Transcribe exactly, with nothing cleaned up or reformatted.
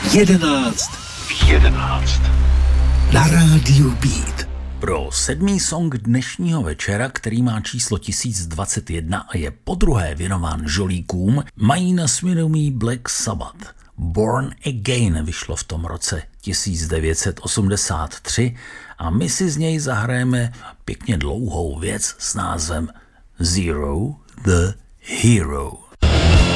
Jedenáct. Jedenáct. Na rádiu Beat. Pro sedmý song dnešního večera, který má číslo tisíc dvacet jedna a je podruhé věnován žolíkům, mají na svědomí Black Sabbath. Born Again vyšlo v tom roce tisíc devět set osmdesát tři a my si z něj zahrajeme pěkně dlouhou věc s názvem Zero the Hero.